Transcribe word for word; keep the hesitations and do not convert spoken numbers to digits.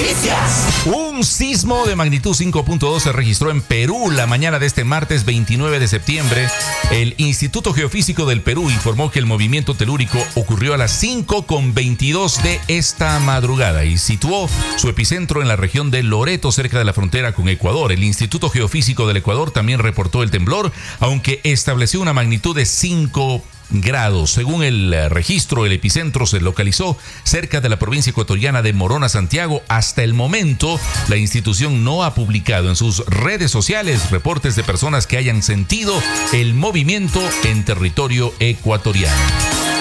Noticias. Un sismo de magnitud cinco punto dos se registró en Perú la mañana de este martes veintinueve de septiembre. El Instituto Geofísico del Perú informó que el movimiento telúrico ocurrió a las cinco con veintidós de esta madrugada y situó su epicentro en la región de Loreto, cerca de la frontera con Ecuador. El Instituto Geofísico del Ecuador también reportó el temblor, aunque estableció una magnitud de cinco grados. Según el registro, el epicentro se localizó cerca de la provincia ecuatoriana de Morona, Santiago. Hasta el momento, la institución no ha publicado en sus redes sociales reportes de personas que hayan sentido el movimiento en territorio ecuatoriano.